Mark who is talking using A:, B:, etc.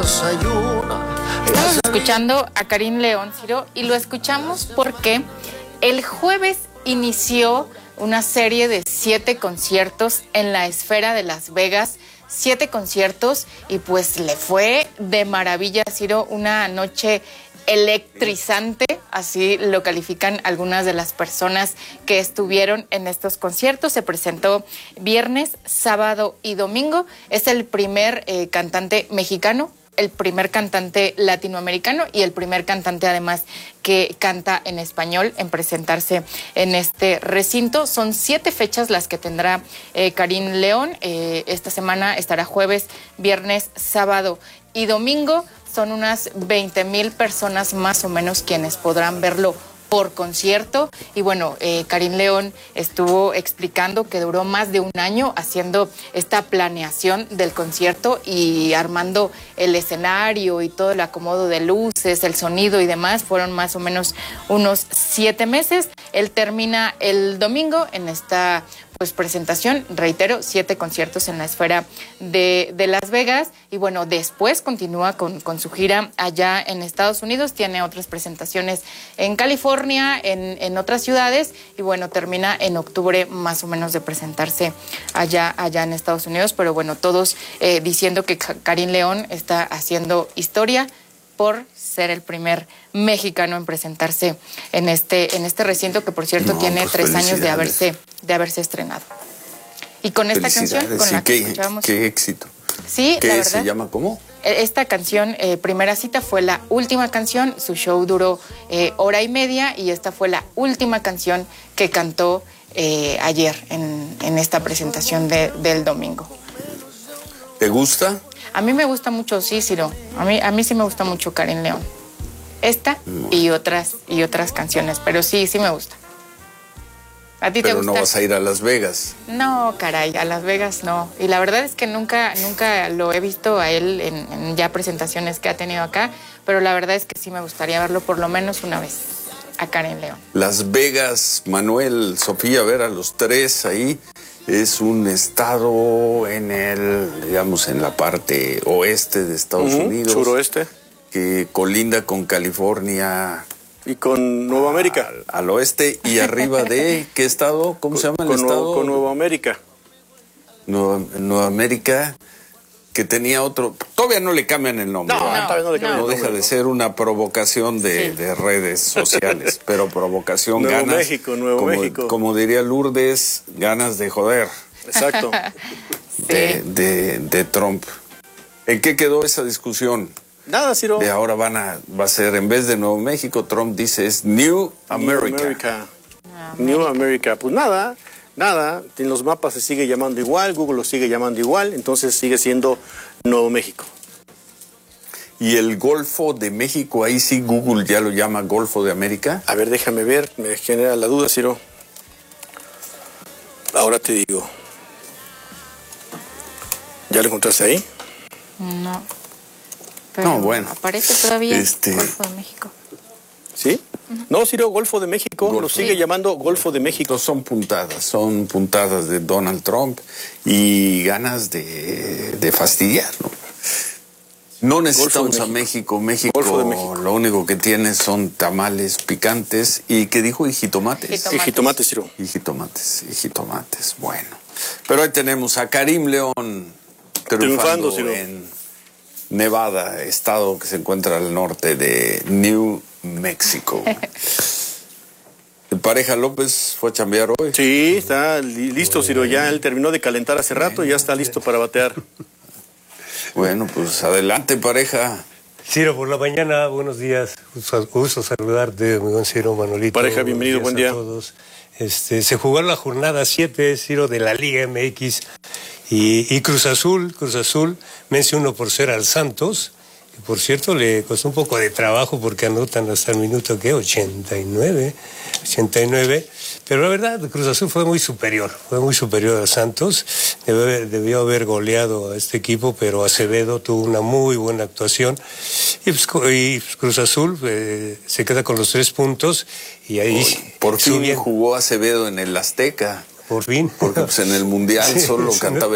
A: desayuna.
B: Estamos escuchando a Karim León, Ciro, y lo escuchamos porque el jueves inició una serie de 7 conciertos en la esfera de Las Vegas. 7 conciertos y pues le fue de maravilla, Ciro, una noche electrizante, así lo califican algunas de las personas que estuvieron en estos conciertos. Se presentó viernes, sábado y domingo. Es el primer cantante mexicano, el primer cantante latinoamericano y el primer cantante además que canta en español en presentarse en este recinto. Son 7 fechas las que tendrá Karim León. Esta semana estará jueves, viernes, sábado y domingo. Son unas 20,000 personas más o menos quienes podrán verlo por concierto. Y bueno, Karim León estuvo explicando que duró más de un año haciendo esta planeación del concierto y armando el escenario y todo el acomodo de luces, el sonido y demás. Fueron más o menos unos 7 meses. Él termina el domingo en esta presentación, reitero, 7 conciertos en la esfera de Las Vegas. Y bueno, después continúa con su gira allá en Estados Unidos. Tiene otras presentaciones en California, en otras ciudades. Y bueno, termina en octubre más o menos de presentarse allá en Estados Unidos. Pero bueno, todos diciendo que Karim León está haciendo historia por ser el primer mexicano en presentarse en este recinto, que por cierto tiene 3 años de haberse estrenado. Y con esta canción, con la que escuchábamos.
C: ¡Qué éxito!
B: Sí, la verdad.
C: ¿Se llama cómo?
B: Esta canción, Primera Cita, fue la última canción. Su show duró 1 hora y media y esta fue la última canción que cantó ayer en esta presentación del domingo.
C: ¿Te gusta?
B: A mí me gusta mucho, sí, Ciro. A mí sí me gusta mucho Karim León. Esta y otras canciones, pero sí me gusta. ¿A ti te gusta?
C: Pero no vas a ir a Las Vegas.
B: No, caray, a Las Vegas no. Y la verdad es que nunca lo he visto a él en ya presentaciones que ha tenido acá, pero la verdad es que sí me gustaría verlo por lo menos una vez, a Karim León.
C: Las Vegas, Manuel, Sofía, ver a los 3 ahí. Es un estado en en la parte oeste de Estados Unidos.
D: Suroeste.
C: Que colinda con California.
D: Y con Nueva América.
C: Al oeste y arriba de, ¿qué estado? ¿Cómo se llama el estado?
D: Con Nueva América.
C: Nueva América, que tenía otro... Todavía no le cambian el nombre.
D: Todavía no le cambian el nombre.
C: No deja de ser una provocación de redes sociales, pero provocación,
D: Nuevo
C: ganas...
D: México.
C: Como diría Lourdes, ganas de joder.
D: Exacto.
C: de Trump. ¿En qué quedó esa discusión?
D: Nada, Ciro.
C: De ahora va a ser, en vez de Nuevo México, Trump dice es New America.
D: New America. Pues nada. En los mapas se sigue llamando igual, Google lo sigue llamando igual, entonces sigue siendo Nuevo México.
C: ¿Y el Golfo de México, ahí sí Google ya lo llama Golfo de América?
D: A ver, déjame ver, me genera la duda, Ciro. Ahora te digo. ¿Ya lo encontraste ahí?
B: No. Pero
C: no, bueno.
B: Aparece todavía Golfo de México.
D: ¿Sí? No, Ciro, Golfo de México, lo sigue llamando Golfo de México.
C: Son puntadas de Donald Trump y ganas de fastidiar, ¿no? No necesitamos a México. México lo único que tiene son tamales picantes y ¿qué dijo? Y jitomates.
D: Y jitomates, Ciro.
C: Y jitomates, bueno. Pero ahí tenemos a Karim León triunfando
D: Ciro.
C: en Nevada, estado que se encuentra al norte de New México. ¿El Pareja López fue a chambear hoy?
D: Sí, está listo, Ciro. Ya él terminó de calentar hace rato y ya está listo para batear.
C: Bueno, pues adelante, Pareja.
E: Ciro, por la mañana, buenos días. Gusto saludarte, mi buen Ciro, Manolito.
D: Pareja, bienvenido, buen día.
E: A todos. Se jugó la jornada 7, Ciro, de la Liga MX. Y Cruz Azul vence 1-0 al Santos. Que por cierto le costó un poco de trabajo porque anotan hasta el minuto, ¿qué? 89. Pero la verdad, Cruz Azul fue muy superior a Santos. Debió haber goleado a este equipo, pero Acevedo tuvo una muy buena actuación. Y Cruz Azul se queda con los 3 puntos. Y ahí
C: por fin jugó Acevedo en el Azteca.
E: Por fin.
C: Porque pues, en el Mundial solo cantaba